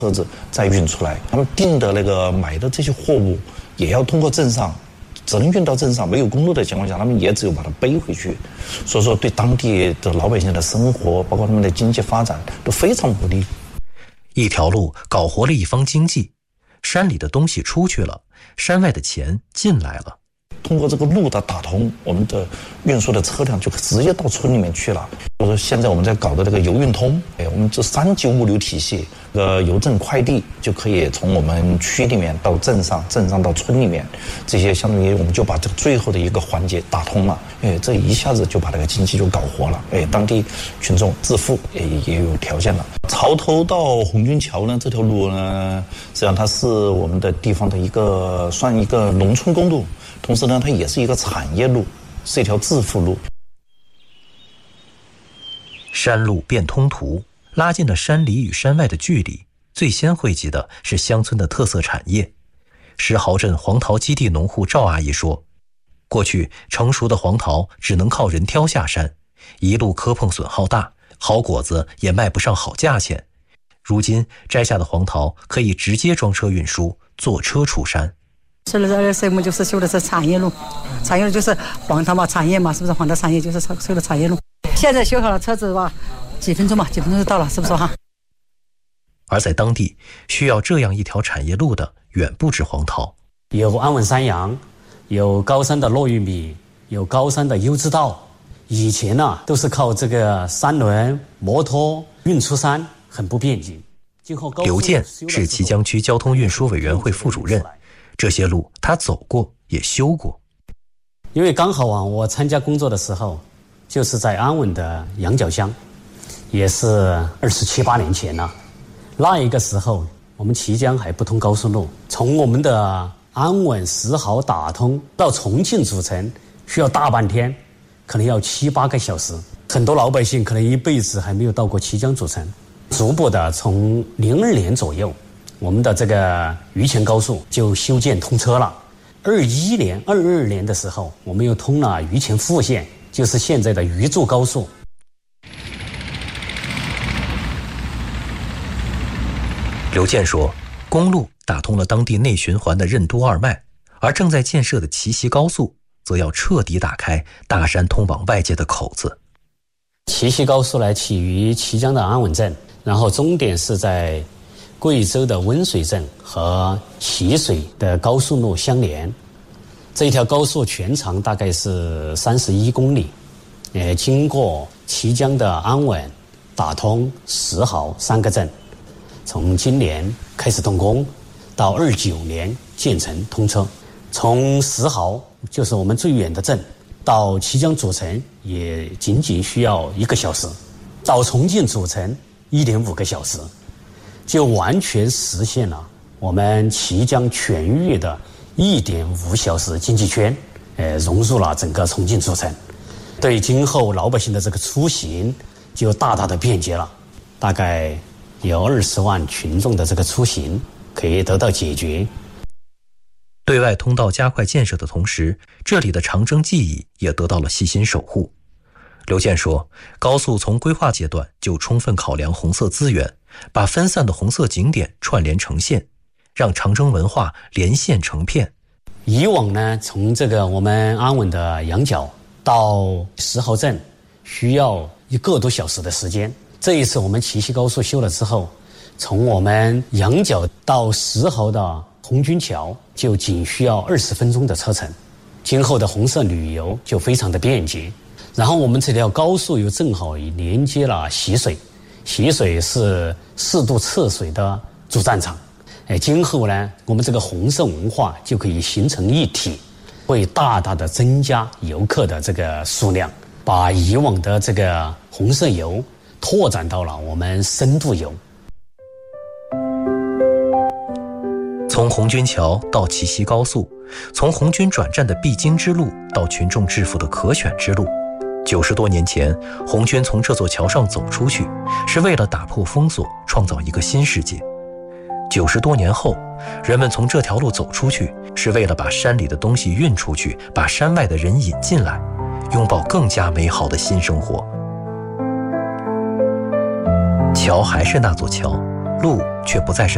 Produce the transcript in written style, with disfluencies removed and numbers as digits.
车子再运出来。他们订的那个买的这些货物也要通过镇上，只能运到镇上，没有公路的情况下，他们也只有把它背回去。所以说，对当地的老百姓的生活，包括他们的经济发展都非常不利。 一条路搞活了一方经济，山里的东西出去了，山外的钱进来了。 通过这个路的打通，我们的运输的车辆就直接到村里面去了。我说现在我们在搞的这个邮运通，我们这3级物流体系，邮政快递就可以从我们区里面到镇上，镇上到村里面，这些相当于我们就把这个最后的一个环节打通了。这一下子就把这个经济就搞活了。当地群众致富也有条件了。潮头到红军桥呢，这条路呢，实际上它是我们的地方的算一个农村公路。同时呢，它也是一个产业路，是一条致富路。 山路变通途，拉近了山里与山外的距离。最先汇集的是乡村的特色产业。石壕镇黄桃基地农户赵阿姨说，过去成熟的黄桃只能靠人挑下山，一路磕碰损耗大，好果子也卖不上好价钱。如今摘下的黄桃可以直接装车运输，坐车出山。 现在我们就是修的是产业路，产业路就是黄桃嘛，产业嘛，是不是？黄桃产业就是修的产业路。现在修好了车子吧，几分钟就到了，是不是哈？ 而在当地，需要这样一条产业路的远不止黄桃， 有安稳山羊，有高山的糯玉米，有高山的优质稻。以前呢，都是靠这个三轮摩托运出山，很不便捷。 刘健是綦江区交通运输委员会副主任，这些路他走过也修过。 因为刚好我参加工作的时候，就是在安稳的羊角乡，也是27、8年前了。那一个时候，我们綦江还不通高速路，从我们的安稳石壕打通到重庆主城，需要大半天，可能要7、8个小时。很多老百姓可能一辈子还没有到过綦江主城。逐步的从02年左右，我们的这个榆钱高速就修建通车了。21年、22年的时候，我们又通了榆钱副线，就是现在的榆柱高速。 刘健说，公路打通了当地内循环的任督二脉，而正在建设的齐溪高速则要彻底打开大山通往外界的口子。 齐溪高速呢，起于綦江的安稳镇，然后终点是在贵州的温水镇和齐水的高速路相连。这一条高速全长大概是31公里，经过綦江的安稳、打通、石壕3个镇，从今年开始动工，到29年建成通车。从石壕就是我们最远的镇，到綦江主城也仅仅需要1个小时，到重庆主城1.5个小时，就完全实现了我们綦江全域的1.5小时经济圈，融入了整个重庆主城，对今后老百姓的这个出行就大大的便捷了。大概有20万群众的这个出行可以得到解决。 对外通道加快建设的同时，这里的长征记忆也得到了细心守护。刘健说，高速从规划阶段就充分考量红色资源，把分散的红色景点串联成线，让长征文化连线成片。 以往呢，从这个我们安稳的羊角到石壕镇需要1个多小时的时间。这一次我们齐溪高速修了之后，从我们羊角到石壕的红军桥就仅需要20分钟的车程，今后的红色旅游就非常的便捷。然后我们这条高速又正好连接了习水，习水是4渡赤水的主战场。今后呢，我们这个红色文化就可以形成一体，会大大的增加游客的这个数量，把以往的这个红色游拓展到了我们深度游。 从红军桥到齐溪高速，从红军转战的必经之路到群众致富的可选之路，90多年前，红军从这座桥上走出去，是为了打破封锁，创造一个新世界。90多年后，人们从这条路走出去，是为了把山里的东西运出去，把山外的人引进来，拥抱更加美好的新生活。桥还是那座桥，路却不再是